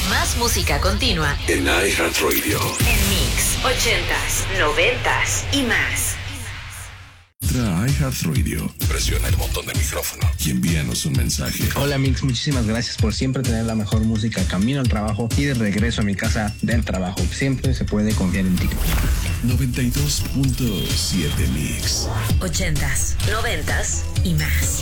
Más música continua en iHeartRadio. En Mix 80s, 90s y más. Entra a iHeartRadio, presiona el botón de micrófono y envíanos un mensaje. Hola Mix, muchísimas gracias por siempre tener la mejor música camino al trabajo y de regreso a mi casa del trabajo. Siempre se puede confiar en ti. 92.7 Mix. 80s, 90s y más.